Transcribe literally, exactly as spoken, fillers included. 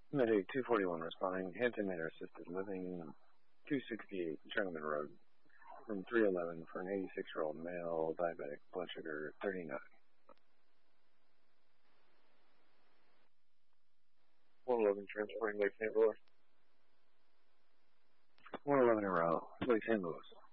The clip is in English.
Medic two forty-one responding. Hampton Manor Assisted Living, two sixty-eight Chinaman Road, room three eleven for an eighty-six-year-old male, diabetic, blood sugar thirty-nine. one eleven transporting Lake Saint Louis. one eleven en route, Lake Saint Louis.